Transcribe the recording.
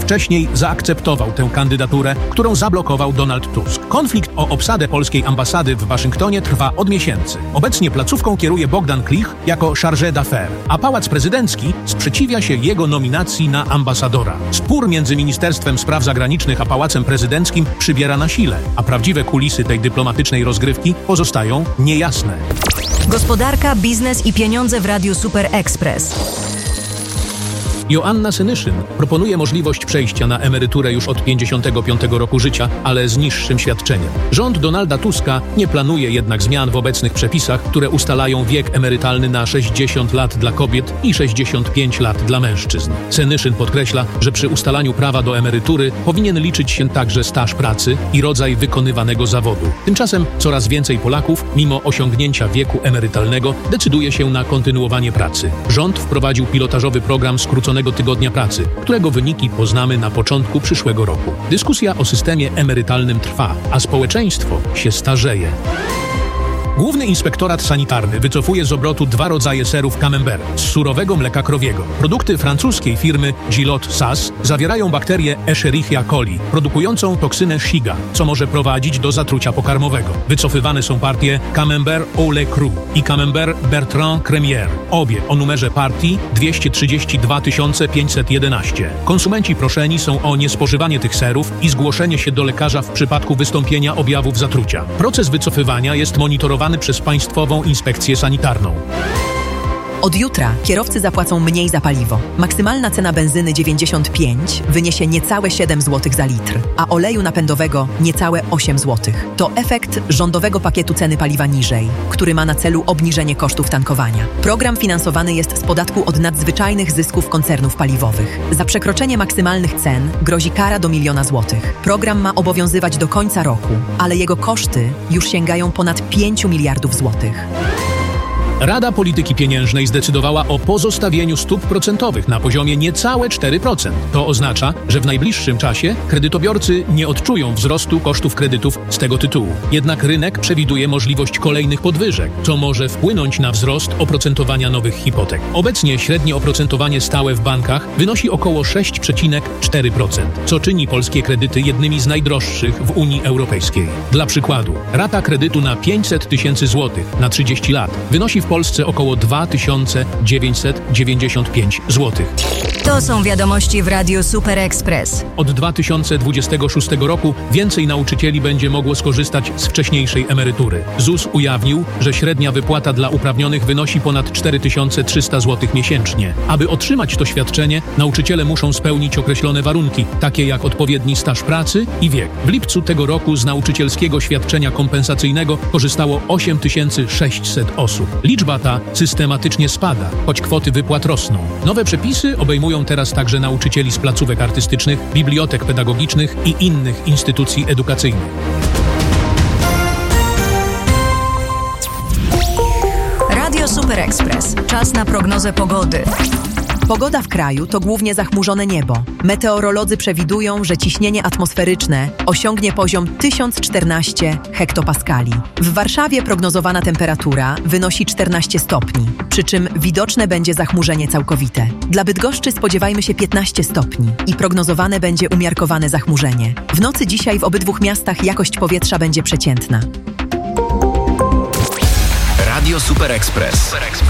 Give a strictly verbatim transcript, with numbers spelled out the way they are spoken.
wcześniej zaakceptował tę kandydaturę, którą zablokował Donald Tusk. Konflikt o obsadę polskiej ambasady w Waszyngtonie trwa od miesięcy. Obecnie placówką kieruje Bogdan Klich jako chargé d'affaires, a Pałac Prezydencki sprzeciwia się jego nominacji na ambasadora. Spór między Ministerstwem Spraw Zagranicznych a Pałacem Prezydenckim przybiera na sile, a prawdziwe kulisy tej dyplomatycznej rozgrywki pozostają niejasne. Gospodarka, biznes i pieniądze w Radiu Super Express. Joanna Senyszyn proponuje możliwość przejścia na emeryturę już od pięćdziesiątego piątego roku życia, ale z niższym świadczeniem. Rząd Donalda Tuska nie planuje jednak zmian w obecnych przepisach, które ustalają wiek emerytalny na sześćdziesiąt lat dla kobiet i sześćdziesiąt pięć lat dla mężczyzn. Senyszyn podkreśla, że przy ustalaniu prawa do emerytury powinien liczyć się także staż pracy i rodzaj wykonywanego zawodu. Tymczasem coraz więcej Polaków, mimo osiągnięcia wieku emerytalnego, decyduje się na kontynuowanie pracy. Rząd wprowadził pilotażowy program skróconego tygodnia pracy, którego wyniki poznamy na początku przyszłego roku. Dyskusja o systemie emerytalnym trwa, a społeczeństwo się starzeje. Główny Inspektorat Sanitarny wycofuje z obrotu dwa rodzaje serów Camembert z surowego mleka krowiego. Produkty francuskiej firmy Gilot S A S zawierają bakterię Escherichia coli, produkującą toksynę Shiga, co może prowadzić do zatrucia pokarmowego. Wycofywane są partie Camembert au lait cru i Camembert Bertrand Cremière, obie o numerze partii dwieście trzydzieści dwa tysiące pięćset jedenaście. Konsumenci proszeni są o niespożywanie tych serów i zgłoszenie się do lekarza w przypadku wystąpienia objawów zatrucia. Proces wycofywania jest monitorowany przez Państwową Inspekcję Sanitarną. Od jutra kierowcy zapłacą mniej za paliwo. Maksymalna cena benzyny dziewięćdziesiąt pięć wyniesie niecałe siedem złotych za litr, a oleju napędowego niecałe osiem złotych. To efekt rządowego pakietu ceny paliwa niżej, który ma na celu obniżenie kosztów tankowania. Program finansowany jest z podatku od nadzwyczajnych zysków koncernów paliwowych. Za przekroczenie maksymalnych cen grozi kara do miliona złotych. Program ma obowiązywać do końca roku, ale jego koszty już sięgają ponad pięciu miliardów złotych. Rada Polityki Pieniężnej zdecydowała o pozostawieniu stóp procentowych na poziomie niecałe cztery procent. To oznacza, że w najbliższym czasie kredytobiorcy nie odczują wzrostu kosztów kredytów z tego tytułu. Jednak rynek przewiduje możliwość kolejnych podwyżek, co może wpłynąć na wzrost oprocentowania nowych hipotek. Obecnie średnie oprocentowanie stałe w bankach wynosi około sześć przecinek cztery procent, co czyni polskie kredyty jednymi z najdroższych w Unii Europejskiej. Dla przykładu, rata kredytu na pięćset tysięcy złotych na trzydzieści lat wynosi w Polsce około dwa tysiące dziewięćset dziewięćdziesiąt pięć złotych. To są wiadomości w Radiu Super Express. Od dwa tysiące dwudziestego szóstego roku więcej nauczycieli będzie mogło skorzystać z wcześniejszej emerytury. Z U S ujawnił, że średnia wypłata dla uprawnionych wynosi ponad cztery tysiące trzysta złotych miesięcznie. Aby otrzymać to świadczenie, nauczyciele muszą spełnić określone warunki, takie jak odpowiedni staż pracy i wiek. W lipcu tego roku z nauczycielskiego świadczenia kompensacyjnego korzystało osiem tysięcy sześćset osób. Liczba ta systematycznie spada, choć kwoty wypłat rosną. Nowe przepisy obejmują teraz także nauczycieli z placówek artystycznych, bibliotek pedagogicznych i innych instytucji edukacyjnych. Radio Super Express. Czas na prognozę pogody. Pogoda w kraju to głównie zachmurzone niebo. Meteorolodzy przewidują, że ciśnienie atmosferyczne osiągnie poziom tysiąc czternaście hektopaskali. W Warszawie prognozowana temperatura wynosi czternaście stopni, przy czym widoczne będzie zachmurzenie całkowite. Dla Bydgoszczy spodziewajmy się piętnaście stopni i prognozowane będzie umiarkowane zachmurzenie. W nocy dzisiaj w obydwu miastach jakość powietrza będzie przeciętna. Radio Super Express.